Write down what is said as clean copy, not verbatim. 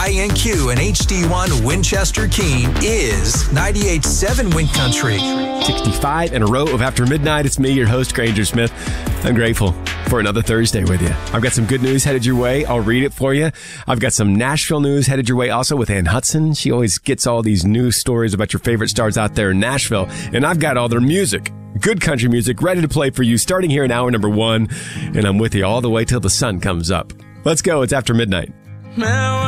INQ and HD1 Winchester Keene is 98.7 Wind Country. 65 in a row of After Midnight. It's me, your host, Granger Smith. I'm grateful for another Thursday with you. I've got some good news headed your way. I'll read it for you. I've got some Nashville news headed your way also with Ann Hudson. She always gets all these news stories about your favorite stars out there in Nashville. And I've got all their music, good country music, ready to play for you starting here in hour number 1. And I'm with you all the way till the sun comes up. Let's go. It's After Midnight.